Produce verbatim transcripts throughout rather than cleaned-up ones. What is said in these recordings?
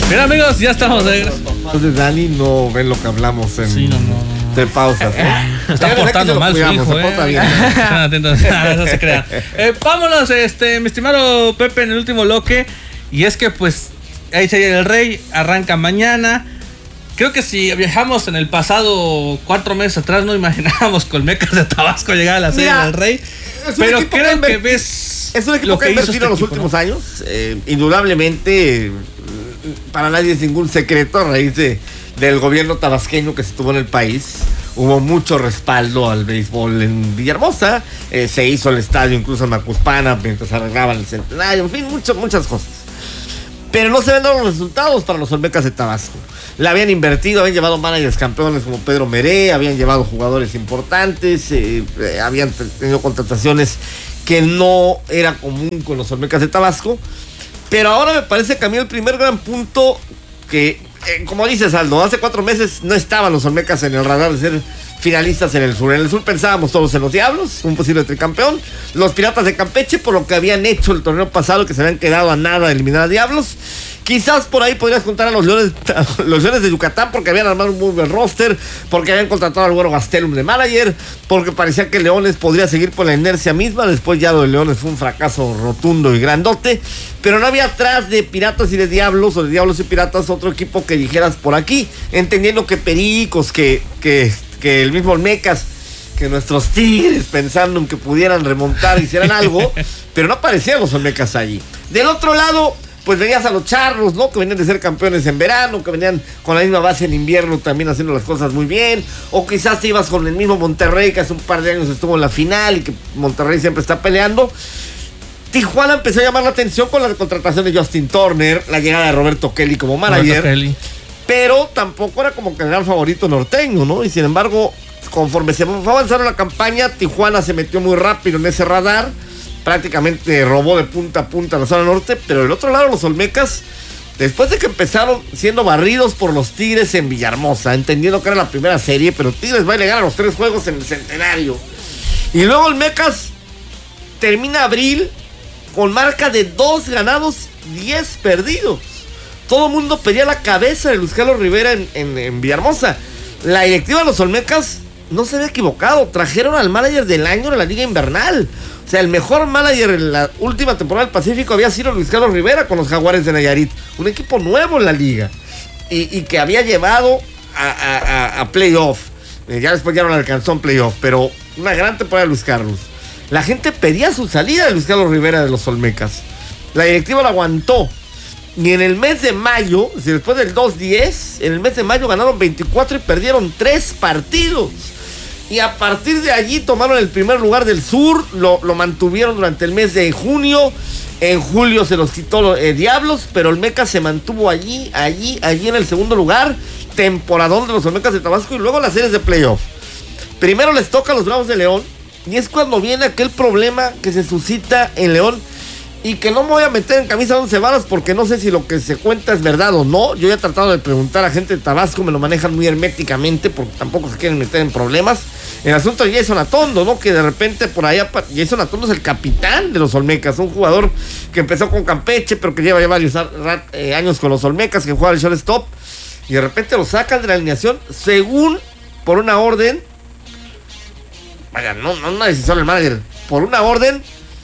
Bien, amigos, ya estamos de regreso. Entonces Dani no ven lo que hablamos en sí, no, no, no. de pausas. ¿eh? Está portando mal su hijo, se eh. porta bien. Están atentos, no se crean. Eh, vámonos, este, mi estimado Pepe, en el último bloque. Y es que pues ahí sería el Rey, arranca mañana. Creo que si viajamos en el pasado cuatro meses atrás no imaginábamos que Olmecas de Tabasco llegara a la serie del Rey. Pero creo que, que ves. Es un equipo que ha invertido en los últimos ¿no? años. Eh, indudablemente, para nadie es ningún secreto a raíz de, del gobierno tabasqueño que se tuvo en el país. Hubo mucho respaldo al béisbol en Villahermosa. Eh, se hizo el estadio incluso en Macuspana mientras arreglaban el centenario. En fin, mucho, muchas cosas. Pero no se ven los resultados para los Olmecas de Tabasco. La habían invertido, habían llevado managers campeones como Pedro Meré, habían llevado jugadores importantes, eh, eh, habían tenido contrataciones que no era común con los Olmecas de Tabasco. Pero ahora me parece que a mí el primer gran punto que, eh, como dices Aldo, hace cuatro meses no estaban los Olmecas en el radar de ser finalistas en el sur. En el sur pensábamos todos en los Diablos, un posible tricampeón, los Piratas de Campeche por lo que habían hecho el torneo pasado, que se habían quedado a nada de eliminar a Diablos. Quizás por ahí podrías contar a los Leones, a los Leones de Yucatán porque habían armado un muy buen roster, porque habían contratado al Güero Gastelum de manager, porque parecía que Leones podría seguir por la inercia misma. Después ya lo de Leones fue un fracaso rotundo y grandote, pero no había atrás de Piratas y de Diablos, o de Diablos y Piratas, otro equipo que dijeras por aquí, entendiendo que Pericos, que, que, que el mismo Olmecas, que nuestros Tigres, pensando en que pudieran remontar, hicieran algo, pero no aparecían los Olmecas allí. Del otro lado, pues venías a los Charros, ¿no? Que venían de ser campeones en verano, que venían con la misma base en invierno también haciendo las cosas muy bien. O quizás te ibas con el mismo Monterrey, que hace un par de años estuvo en la final y que Monterrey siempre está peleando. Tijuana empezó a llamar la atención con la contratación de Justin Turner, la llegada de Roberto Kelly como manager. Kelly. Pero tampoco era como que el gran favorito norteño, ¿no? Y sin embargo, conforme se fue avanzando la campaña, Tijuana se metió muy rápido en ese radar. Prácticamente robó de punta a punta la zona norte, pero del otro lado los Olmecas, después de que empezaron siendo barridos por los Tigres en Villahermosa, entendiendo que era la primera serie, pero Tigres va a llegar a los tres juegos en el centenario. Y luego Olmecas termina abril con marca de dos ganados, diez perdidos. Todo el mundo pedía la cabeza de Luis Carlos Rivera en, en, en Villahermosa. La directiva de los Olmecas no se había equivocado, trajeron al manager del año de la Liga Invernal. O sea, el mejor manager en la última temporada del Pacífico había sido Luis Carlos Rivera con los Jaguares de Nayarit. Un equipo nuevo en la liga. Y, y que había llevado a, a, a, a playoff. Eh, ya después ya no le alcanzó en playoff, pero una gran temporada de Luis Carlos. La gente pedía su salida de Luis Carlos Rivera de los Olmecas. La directiva la aguantó. Y en el mes de mayo, si después del dos diez, en el mes de mayo ganaron veinticuatro y perdieron tres partidos. Y a partir de allí tomaron el primer lugar del sur, lo, lo mantuvieron durante el mes de junio. En julio se los quitó los eh, Diablos, pero Olmecas se mantuvo allí, allí, allí en el segundo lugar. Temporadón de los Olmecas de Tabasco y luego las series de playoff. Primero les toca a los Bravos de León y es cuando viene aquel problema que se suscita en León. Y que no me voy a meter en camisa de once varas porque no sé si lo que se cuenta es verdad o no. Yo ya he tratado de preguntar a gente de Tabasco, me lo manejan muy herméticamente porque tampoco se quieren meter en problemas. El asunto de Jason Atondo, ¿no? Que de repente por allá, Jason Atondo es el capitán de los Olmecas, un jugador que empezó con Campeche, pero que lleva ya varios eh, años con los Olmecas, que juega el shortstop, y de repente lo sacan de la alineación según por una orden. Vaya, no, no una decisión del manager, por una orden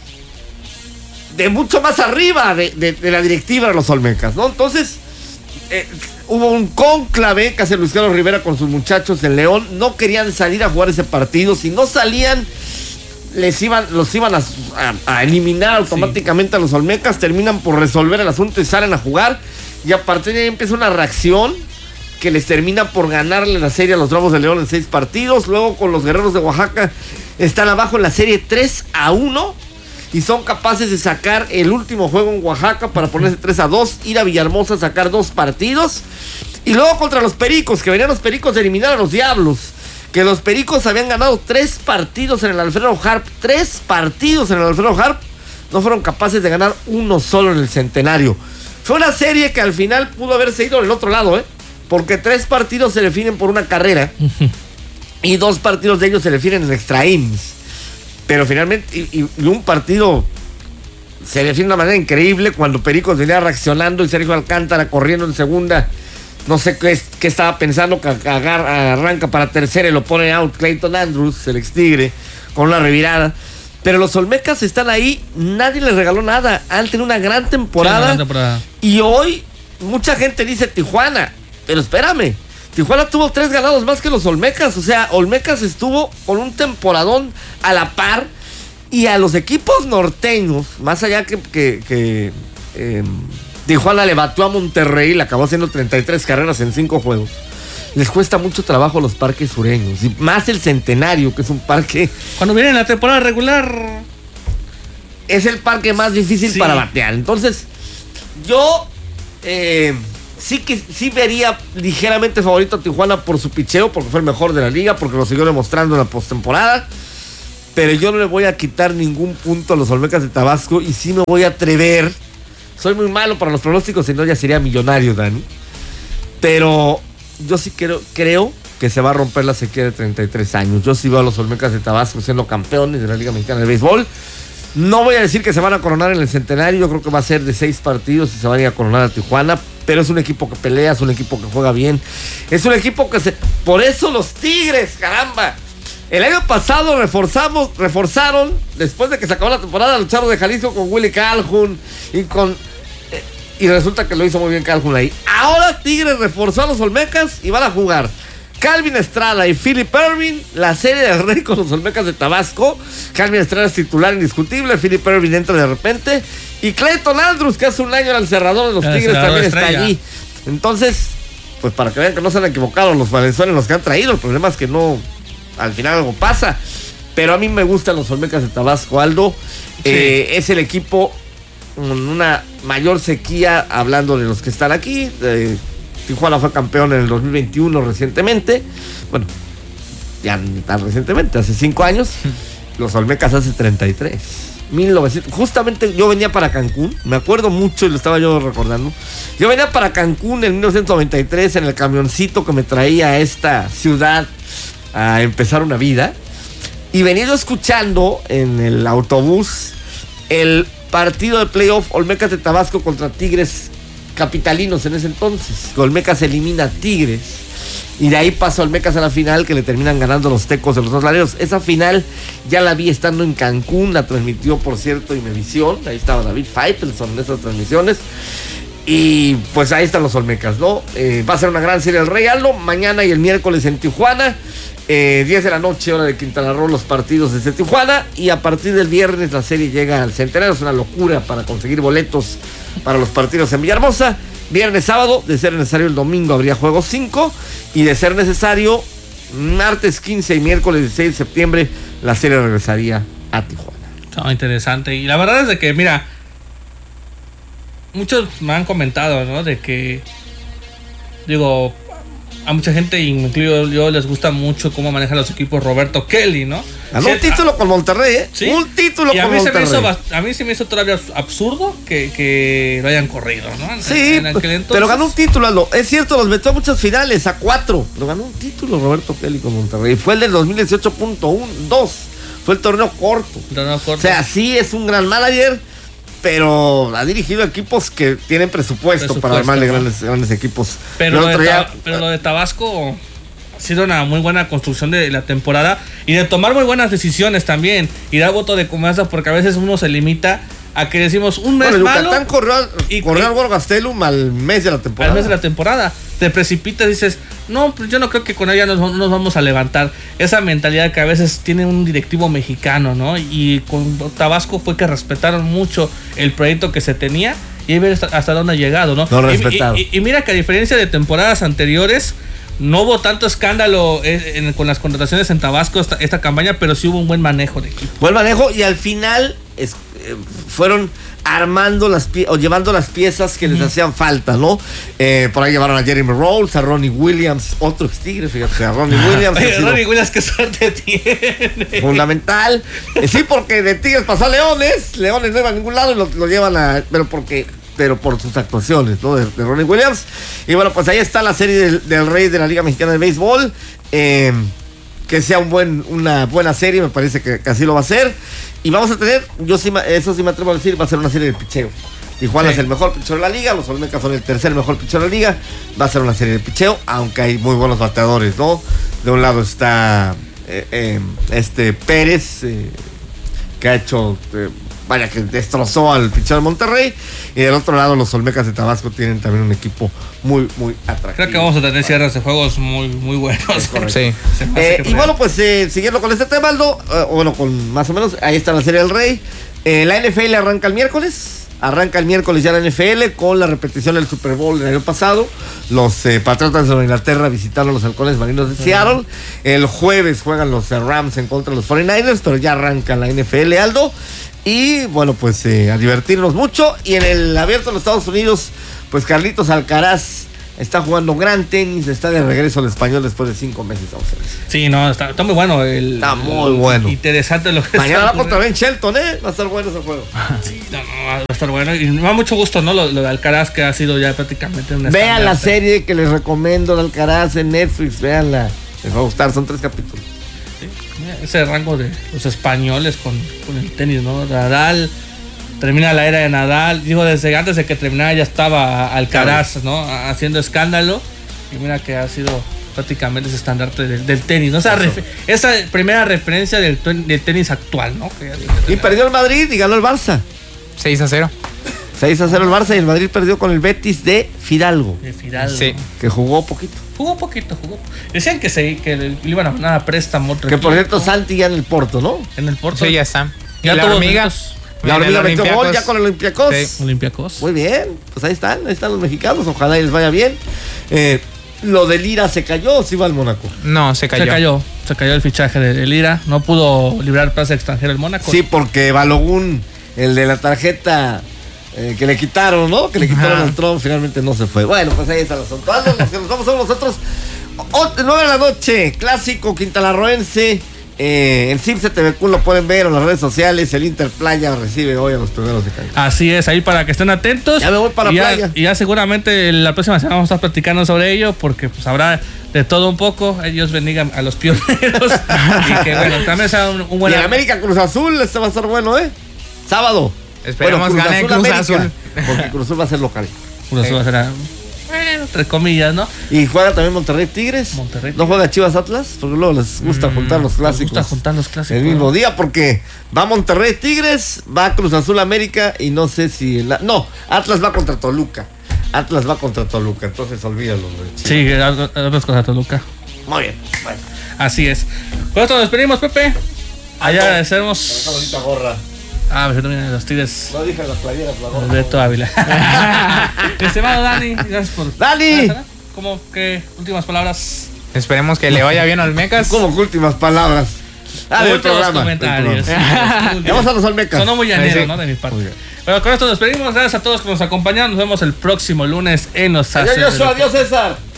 de mucho más arriba de, de, de la directiva de los Olmecas, ¿no? Entonces, eh, hubo un cónclave que hace Luis Carlos Rivera con sus muchachos en León. No querían salir a jugar ese partido. Si no salían, les iban, los iban a, a, a eliminar automáticamente sí. A los Olmecas. Terminan por resolver el asunto y salen a jugar. Y a partir de ahí empieza una reacción que les termina por ganarle la serie a los Bravos de León en seis partidos. Luego con los Guerreros de Oaxaca están abajo en la serie tres a uno. Y son capaces de sacar el último juego en Oaxaca para ponerse tres a dos, ir a Villahermosa a sacar dos partidos. Y luego contra los Pericos, que venían los Pericos de eliminar a los Diablos. Que los Pericos habían ganado tres partidos en el Alfredo Harp. Tres partidos en el Alfredo Harp. No fueron capaces de ganar uno solo en el centenario. Fue una serie que al final pudo haberse ido del otro lado, ¿eh? Porque tres partidos se definen por una carrera. Y dos partidos de ellos se definen en extra innings. Pero finalmente, y, y un partido se defiende de una manera increíble cuando Pericos venía reaccionando y Sergio Alcántara corriendo en segunda. No sé qué, qué estaba pensando, que agarra, arranca para tercera y lo pone out Clayton Andrews, el ex Tigre, con una revirada. Pero los Olmecas están ahí, nadie les regaló nada. Han tenido una gran temporada. Sí, una gran temporada. Y hoy mucha gente dice Tijuana, pero espérame, Tijuana tuvo tres ganados más que los Olmecas. O sea, Olmecas estuvo con un temporadón a la par. Y a los equipos norteños, más allá que, que, que eh, Tijuana le batió a Monterrey, le acabó haciendo treinta y tres carreras en cinco juegos, les cuesta mucho trabajo los parques sureños. Y más el Centenario, que es un parque... Cuando viene en la temporada regular... Es el parque más difícil sí. para batear. Entonces, yo eh, sí que sí vería ligeramente favorito a Tijuana por su picheo, porque fue el mejor de la liga, porque lo siguió demostrando en la postemporada. Pero yo no le voy a quitar ningún punto a los Olmecas de Tabasco y sí me voy a atrever. Soy muy malo para los pronósticos, si no ya sería millonario, Dani. Pero yo sí creo, creo que se va a romper la sequía de treinta y tres años. Yo sí veo a los Olmecas de Tabasco siendo campeones de la Liga Mexicana de Béisbol. No voy a decir que se van a coronar en el Centenario. Yo creo que va a ser de seis partidos y se van a ir a coronar a Tijuana. Pero es un equipo que pelea, es un equipo que juega bien. Es un equipo que se... Por eso los Tigres, caramba. El año pasado reforzamos, reforzaron, después de que se acabó la temporada, los Charros de Jalisco con Willie Calhoun y con... Eh, y resulta que lo hizo muy bien Calhoun ahí. Ahora Tigres reforzó a los Olmecas y van a jugar Calvin Estrada y Philip Ervin, la serie del Rey con los Olmecas de Tabasco. Calvin Estrada es titular indiscutible, Philip Ervin entra de repente. Y Clayton Andrews, que hace un año era el cerrador de los el Tigres, también está estrella. allí. Entonces, pues para que vean que no se han equivocado los valenzuelos los que han traído, el problema es que no... Al final algo pasa, pero a mí me gustan los Olmecas de Tabasco, Aldo. Sí. Eh, es el equipo con una mayor sequía, hablando de los que están aquí. Eh, Tijuana fue campeón en el dos mil veintiuno recientemente. Bueno, ya ni tan recientemente, hace cinco años. Los Olmecas hace treinta y tres. mil novecientos. Justamente yo venía para Cancún, me acuerdo mucho y lo estaba yo recordando. Yo venía para Cancún en mil novecientos noventa y tres en el camioncito que me traía a esta ciudad a empezar una vida, y venía yo escuchando en el autobús el partido de playoff Olmecas de Tabasco contra Tigres capitalinos en ese entonces. Olmecas elimina a Tigres y de ahí pasa Olmecas a la final, que le terminan ganando los Tecos de los Dos Laredos. Esa final ya la vi estando en Cancún, la transmitió por cierto Imevisión, ahí estaba David Faitelson en esas transmisiones. Y pues ahí están los Olmecas, ¿no? Eh, va a ser una gran serie del Rey Aldo, mañana y el miércoles en Tijuana. Eh, diez de la noche, hora de Quintana Roo, los partidos desde Tijuana. Y a partir del viernes la serie llega al Centenario. Es una locura para conseguir boletos para los partidos en Villahermosa. Viernes, sábado, de ser necesario el domingo habría juego cinco. Y de ser necesario, martes quince y miércoles dieciséis de septiembre, la serie regresaría a Tijuana. Oh, interesante. Y la verdad es de que, mira, muchos me han comentado, ¿no? De que, digo, a mucha gente, y me incluyo yo, les gusta mucho cómo manejan los equipos Roberto Kelly, ¿no? Ganó un título con Monterrey, ¿eh? ¿Sí? Un título y a con mí Monterrey. Se me hizo, a mí se me hizo todavía absurdo que, que lo hayan corrido, ¿no? Sí, en entonces... pero ganó un título, Aldo. Es cierto, los metió a muchas finales, a cuatro. Lo ganó un título Roberto Kelly con Monterrey. Fue el del dos mil dieciocho punto dos. Fue el torneo corto. El torneo corto. O sea, sí es un gran manager, pero ha dirigido equipos que tienen presupuesto, presupuesto para armarle ¿no? grandes, grandes equipos. Pero lo, de traía... pero lo de Tabasco ha sido una muy buena construcción de la temporada y de tomar muy buenas decisiones también y dar voto de confianza, porque a veces uno se limita a que decimos un mes bueno, malo. Yucatán corrió, y corrió al Gastelum al mes de la temporada. Al mes de la temporada. Te precipitas y dices, no, pues yo no creo que con ella nos, nos vamos a levantar. Esa mentalidad que a veces tiene un directivo mexicano, ¿no? Y con Tabasco fue que respetaron mucho el proyecto que se tenía y ver hasta, hasta dónde ha llegado, ¿no? No respetado. Y, y, y mira que a diferencia de temporadas anteriores, no hubo tanto escándalo en, en, con las contrataciones en Tabasco esta, esta campaña, pero sí hubo un buen manejo de equipo. Buen manejo y al final es, eh, fueron armando las pie- o llevando las piezas que les mm. hacían falta, ¿no? Eh, por ahí llevaron a Jeremy Rolls, a Ronnie Williams, otro ex Tigre, fíjate, a Ronnie Williams. Oye, Ronnie Williams, qué suerte tiene. Fundamental. Eh, sí, porque de Tigres pasó a Leones, Leones no iba a ningún lado y lo, lo llevan a... Pero porque... pero por sus actuaciones, ¿no? De, de Ronnie Williams. Y bueno, pues ahí está la serie del, del Rey de la Liga Mexicana de Béisbol. Eh, que sea un buen, una buena serie, me parece que, que así lo va a ser. Y vamos a tener, yo sí, eso sí me atrevo a decir, va a ser una serie de picheo. Tijuana sí. es el mejor picheo de la liga, los Olmecas son el tercer mejor picheo de la liga. Va a ser una serie de picheo, aunque hay muy buenos bateadores, ¿no? De un lado está eh, eh, este Pérez, eh, que ha hecho, eh, vaya, que destrozó al picheo de Monterrey. Y del otro lado, los Olmecas de Tabasco tienen también un equipo muy, muy atractivo. Creo que vamos a tener cierres de juegos muy, muy buenos. Sí. Eh, y bueno, pues eh, siguiendo con este tema, Aldo, eh, bueno, con más o menos, ahí está la Serie del Rey. Eh, la N F L arranca el miércoles. Arranca el miércoles ya la N F L con la repetición del Super Bowl del año pasado. Los eh, Patriotas de Inglaterra visitaron a los Halcones Marinos de Seattle. El jueves juegan los eh, Rams en contra de los cuarenta y nueve ers, pero ya arranca la N F L, Aldo. Y bueno, pues eh, a divertirnos mucho. Y en el abierto de los Estados Unidos, pues Carlitos Alcaraz está jugando gran tenis, está de regreso al Español después de cinco meses de ausencia. Sí, no, está, está muy bueno. El, está muy bueno. Interesante lo que mañana va contra Ben Shelton, ¿eh? Va a estar bueno ese juego. Sí, no, no, va a estar bueno. Y me da mucho gusto, ¿no? Lo, lo de Alcaraz, que ha sido ya prácticamente una. Vean la serie que les recomiendo de Alcaraz en Netflix, véanla. Les va a gustar, son tres capítulos. Sí, ese rango de los españoles con, con el tenis, ¿no? Nadal. Termina la era de Nadal, digo, desde antes de que terminara ya estaba Alcaraz, ¿no? Haciendo escándalo. Y mira que ha sido prácticamente ese estandarte del, del tenis, ¿no? Esa, ref, esa primera referencia del, del tenis actual, ¿no? Que y perdió el Madrid y ganó el Barça. seis a cero. seis a cero el Barça y el Madrid perdió con el Betis de Fidalgo. De Fidalgo. Sí. Que jugó poquito. Jugó poquito, jugó. Decían que, se, que le iban a ganar a préstamo. Que por cierto, Santi ya en el Porto, ¿no? En el Porto. Sí, ya está. Ya la hormiga. La hormiga metió gol ya con el Olympiacos. Sí. Olympiacos. Muy bien, pues ahí están, ahí están los mexicanos, ojalá y les vaya bien. Eh, lo de Lira se cayó, ¿o sí va al Mónaco? No, se cayó. Se cayó, se cayó el fichaje de Lira, no pudo librar plaza extranjera el Mónaco. Sí, porque Balogun, el de la tarjeta eh, que le quitaron, ¿no? Que le quitaron al Trump, finalmente no se fue. Bueno, pues ahí está el asunto. Nos vamos a nosotros. nueve de la noche, clásico quintalarroense. Eh, el C I M C T V Q lo pueden ver en las redes sociales. El Inter Playa recibe hoy a los primeros de cancha. Así es, ahí para que estén atentos. Ya me voy para y la ya, playa. Y ya seguramente la próxima semana vamos a estar platicando sobre ello, porque pues habrá de todo un poco. Ellos bendigan a los pioneros. Y que bueno, también sea un, un buen. Y el América Cruz Azul, este va a estar bueno, ¿eh? Sábado. Esperemos bueno, gane Cruz, Cruz Azul. Azul. Porque Cruz Azul va a ser local. Cruz Azul va a ser. Bueno, entre comillas, ¿no? Y juega también Monterrey Tigres. Monterrey. ¿No juega Chivas Atlas? Porque luego les gusta mm, juntar los clásicos. Les gusta juntar los clásicos. El mismo día, porque va Monterrey Tigres, va Cruz Azul América y no sé si. La, no, Atlas va contra Toluca. Atlas va contra Toluca, entonces olvídalo. Sí, Atlas contra Toluca. Muy bien, bueno. Así es. Con esto nos despedimos, Pepe. Allá agradecemos. Esa bonita gorra. Ah, me también los Tigres. No dije las playeras, la gorra. Beto Ávila. Estimado Dani, gracias por. ¡Dani! ¿Cómo que últimas palabras? Esperemos que le vaya bien al Olmecas. ¿Cómo que últimas palabras? Ah, del programa. Comentarios. Vamos a los Olmecas. Sonó muy llanero, sí, ¿no? De mi parte. Pero con esto nos despedimos. Gracias a todos que nos acompañaron. Nos vemos el próximo lunes en los Adiós, adiós, César.